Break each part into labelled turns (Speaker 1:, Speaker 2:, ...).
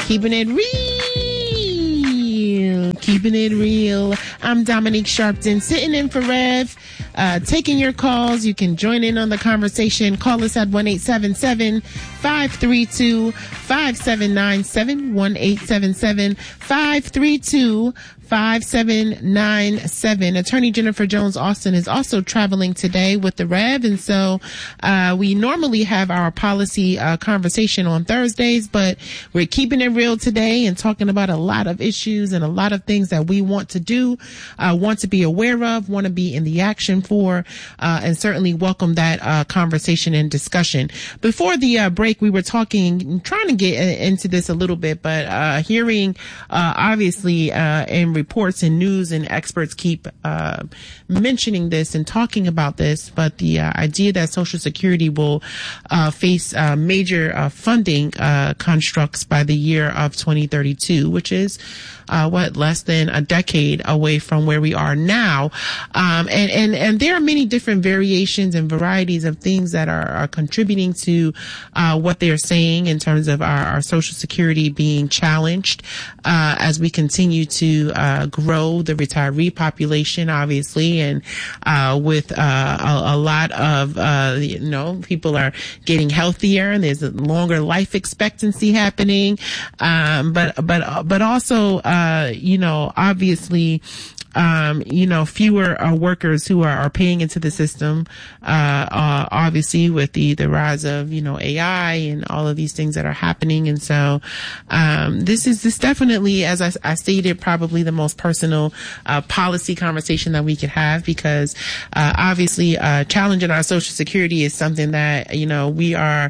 Speaker 1: Keeping it real. Keeping it real. I'm Dominique Sharpton, sitting in for Rev, taking your calls. You can join in on the conversation. Call us at 1-877-532-5797, 1-877-532-5797. Attorney Jennifer Jones Austin is also traveling today with the Rev, and so we normally have our policy conversation on Thursdays, but we're keeping it real today and talking about a lot of issues and a lot of things that we want to do, want to be aware of, want to be in the action for, and certainly welcome that conversation and discussion. Before the break, we were trying to get into this a little bit, but hearing obviously in reports and news, and experts keep mentioning this and talking about this, but the idea that Social Security will face major funding constructs by the year of 2032, which is less than a decade away from where we are now. And there are many different variations and varieties of things that are contributing to what they're saying in terms of our Social Security being challenged as we continue to grow the retiree population, obviously, and with a lot of people are getting healthier and there's a longer life expectancy happening, but also obviously fewer workers who are paying into the system, obviously with the rise of, AI and all of these things that are happening. And so, this is definitely, as I stated, probably the most personal, policy conversation that we could have, because, obviously, challenging our Social Security is something that, we are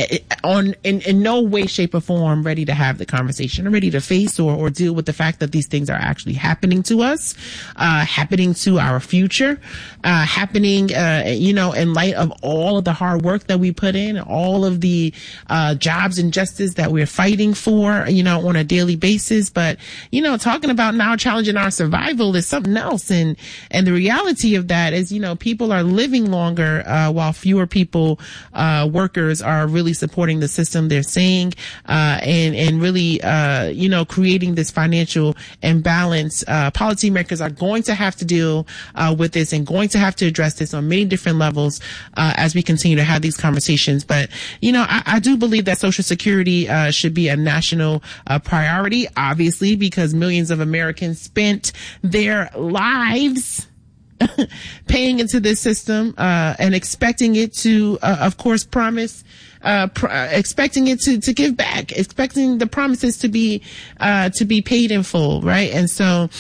Speaker 1: in no way, shape or form ready to have the conversation or ready to face or deal with the fact that these things are actually happening to us. Happening to our future, happening, in light of all of the hard work that we put in, all of the jobs and justice that we're fighting for, on a daily basis. But, talking about now challenging our survival is something else. And the reality of that is, people are living longer while fewer people, workers are really supporting the system they're saying, and really, creating this financial imbalance. Policymakers are going to have to deal with this and going to have to address this on many different levels as we continue to have these conversations. But, I do believe that Social Security should be a national priority, obviously, because millions of Americans spent their lives paying into this system and expecting it to, of course, promise expecting it to give back, expecting the promises to be paid in full, right? And so,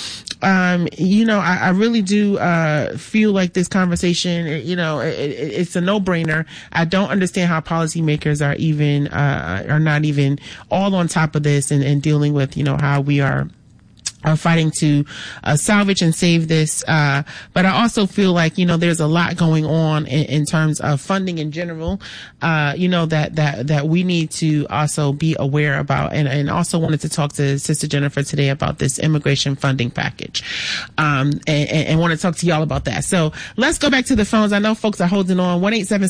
Speaker 1: I really do feel like this conversation, it's a no-brainer. I don't understand how policymakers are even are not even all on top of this and dealing with, how we are fighting to salvage and save this. But I also feel like, there's a lot going on in terms of funding in general, that we need to also be aware about. And also wanted to talk to Sister Jennifer today about this immigration funding package. And want to talk to y'all about that. So let's go back to the phones. I know folks are holding on.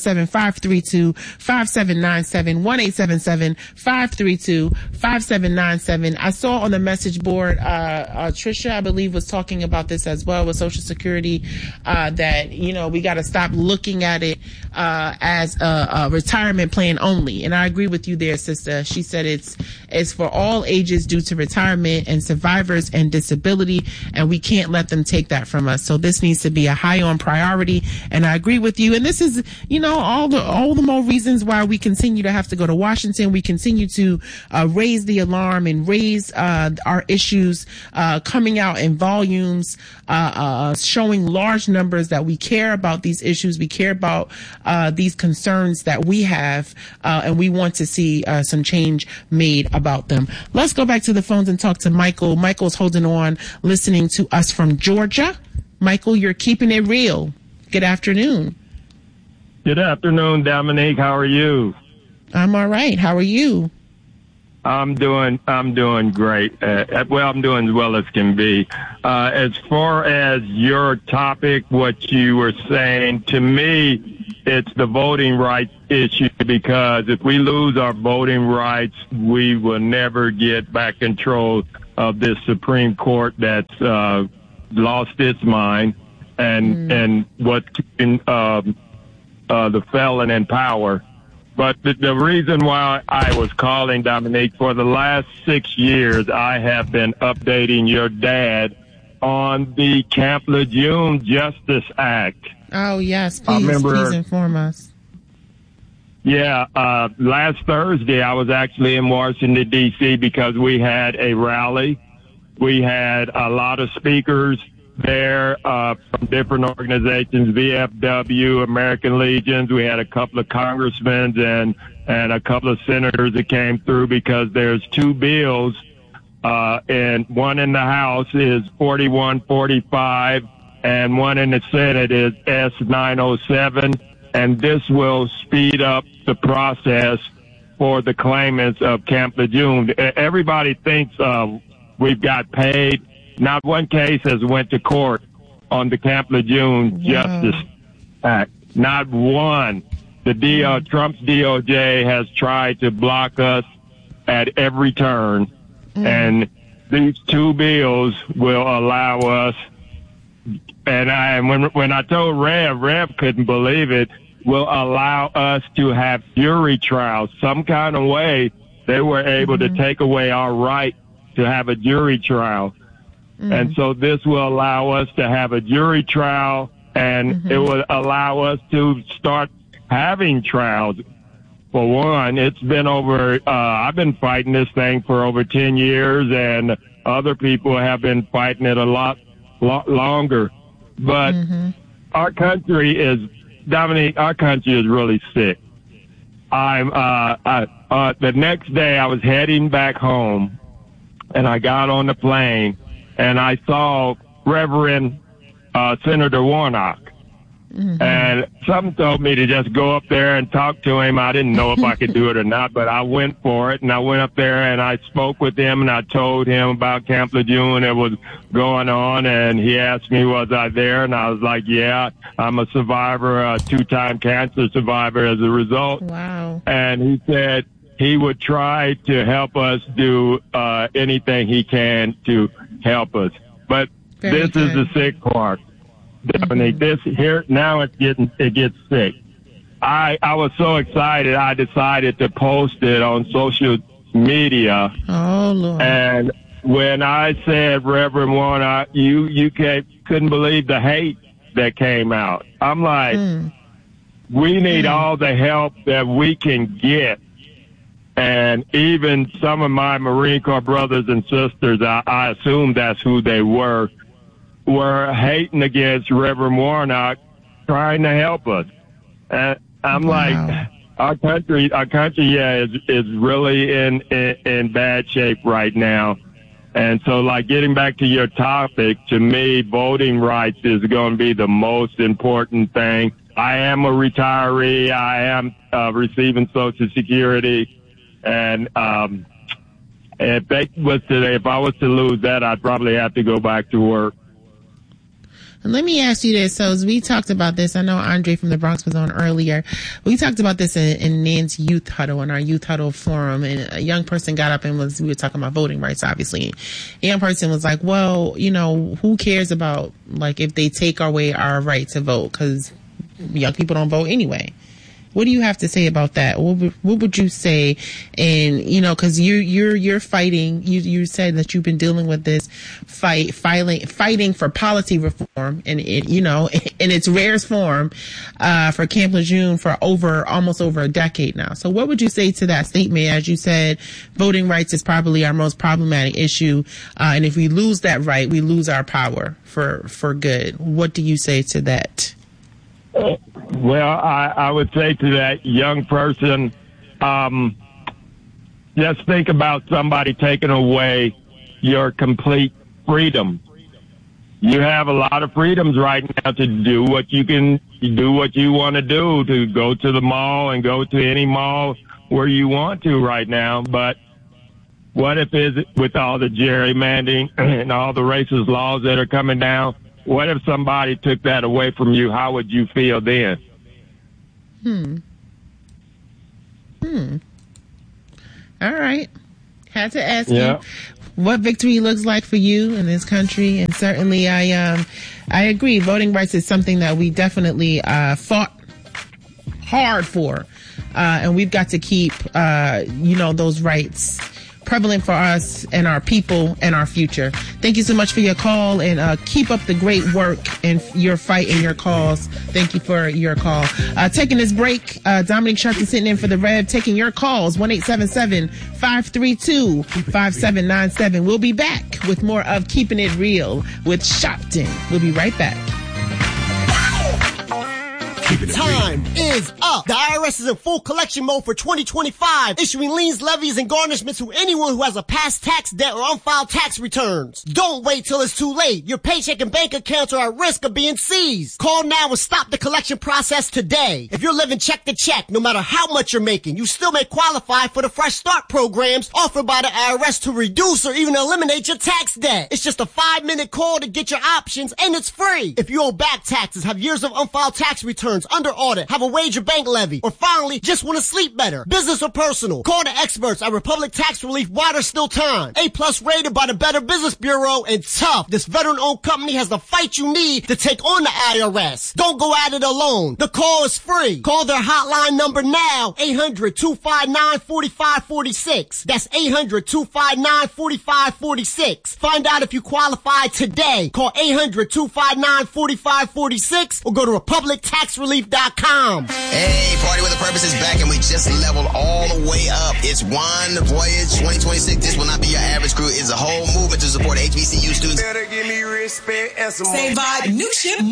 Speaker 1: 1-877-532-5797, 1-877-532-5797. I saw on the message board, Trisha, I believe, was talking about this as well with Social Security, that, we got to stop looking at it as a retirement plan only. And I agree with you there, sister. She said it's for all ages due to retirement and survivors and disability, and we can't let them take that from us. So this needs to be a high on priority. And I agree with you. And this is, all the more reasons why we continue to have to go to Washington. We continue to raise the alarm and raise our issues, coming out in volumes, showing large numbers that we care about these issues. We care about these concerns that we have, and we want to see some change made about them. Let's go back to the phones and talk to Michael. Michael's holding on, listening to us from Georgia. Michael, you're keeping it real. Good afternoon.
Speaker 2: Good afternoon, Dominique. How are you?
Speaker 1: I'm all right. How are you?
Speaker 2: I'm doing great. I'm doing as well as can be. As far as your topic, what you were saying, to me, it's the voting rights issue, because if we lose our voting rights, we will never get back control of this Supreme Court that's lost its mind and what's keeping the felon in power. But the reason why I was calling, Dominique, for the last 6 years, I have been updating your dad on the Camp Lejeune Justice Act.
Speaker 1: Oh, yes. Please inform us.
Speaker 2: Yeah. Last Thursday, I was actually in Washington, D.C., because we had a rally. We had a lot of speakers there from different organizations, VFW, American Legions. We had a couple of congressmen and a couple of senators that came through, because there's two bills, and one in the House is 4145, and one in the Senate is S907, and this will speed up the process for the claimants of Camp Lejeune. Everybody thinks we've got paid. Not one case has went to court on the Camp Lejeune Justice Act. Not one. Trump's DOJ has tried to block us at every turn, and these two bills will allow us. And when I told Rev couldn't believe it, will allow us to have jury trials. Some kind of way they were able to take away our right to have a jury trial. And so this will allow us to have a jury trial, and it will allow us to start having trials. For one, it's been I've been fighting this thing for over 10 years, and other people have been fighting it a lot longer. But our country is, Dominique, our country is really sick. The next day I was heading back home, and I got on the plane, and I saw Reverend Senator Warnock. And something told me to just go up there and talk to him. I didn't know if I could do it or not, but I went for it, and I went up there and I spoke with him, and I told him about Camp Lejeune that was going on, and he asked me, was I there? And I was like, yeah, I'm a survivor, a 2-time cancer survivor as a result.
Speaker 1: Wow.
Speaker 2: And he said he would try to help us do anything he can to help us. But this is the sick part. Dominique, this here now it gets sick. I was so excited I decided to post it on social media.
Speaker 1: Oh Lord.
Speaker 2: And when I said, Reverend Warnock, you couldn't believe the hate that came out. I'm like, we need all the help that we can get. And even some of my Marine Corps brothers and sisters, I assume that's who they were hating against Reverend Warnock, trying to help us. And I'm like, our country, is really in bad shape right now. And so, like, getting back to your topic, to me, voting rights is going to be the most important thing. I am a retiree. I am receiving Social Security, and if I was to lose that, I'd probably have to go back to work.
Speaker 1: And let me ask you this. So as we talked about this, I know Andre from the Bronx was on earlier. We talked about this in Nan's Youth Huddle, in our Youth Huddle forum, and a young person got up and we were talking about voting rights, obviously. A young person was like, well, who cares about, like, if they take away our right to vote? Because young people don't vote anyway. What do you have to say about that? What would you say? And, cause you're fighting, you said that you've been dealing with this fighting for policy reform and in its rarest form, for Camp Lejeune for almost over a decade now. So what would you say to that statement? As you said, voting rights is probably our most problematic issue. And if we lose that right, we lose our power for good. What do you say to that?
Speaker 2: Well, I would say to that young person, just think about somebody taking away your complete freedom. You have a lot of freedoms right now to do what you want to do, to go to the mall and go to any mall where you want to right now. But what if with all the gerrymandering and all the racist laws that are coming down, what if somebody took that away from you? How would you feel then?
Speaker 1: All right. Had to ask you what victory looks like for you in this country. And certainly I agree. Voting rights is something that we definitely fought hard for. And we've got to keep, those rights prevalent for us and our people and our future. Thank you so much for your call, and keep up the great work and your fight and your cause. Thank you for your call. Taking this break, Dominic Sharp is sitting in for the Rev, taking your calls, 1-877-532-5797. We'll be back with more of Keeping It Real with Sharpton. We'll be right back.
Speaker 3: Time is up. The IRS is in full collection mode for 2025, issuing liens, levies, and garnishments to anyone who has a past tax debt or unfiled tax returns. Don't wait till it's too late. Your paycheck and bank accounts are at risk of being seized. Call now and stop the collection process today. If you're living check to check, no matter how much you're making, you still may qualify for the Fresh Start programs offered by the IRS to reduce or even eliminate your tax debt. It's just a 5-minute call to get your options, and it's free. If you owe back taxes, have years of unfiled tax returns, under audit, have a wage or bank levy, or finally just want to sleep better, business or personal, call the experts at Republic Tax Relief while there's still time. A+ rated by the Better Business Bureau, and tough. This veteran-owned company has the fight you need to take on the IRS. Don't go at it alone. The call is free. Call their hotline number now, 800-259-4546. That's 800-259-4546. Find out if you qualify today. Call 800-259-4546 or go to republictaxrelief.com.
Speaker 4: Hey, Party with a Purpose is back, and we just leveled all the way up. It's One Voyage 2026. This will not be your average crew. It's a whole movement to support HBCU students.
Speaker 5: Better give me respect and some
Speaker 6: Same vibe, new ship.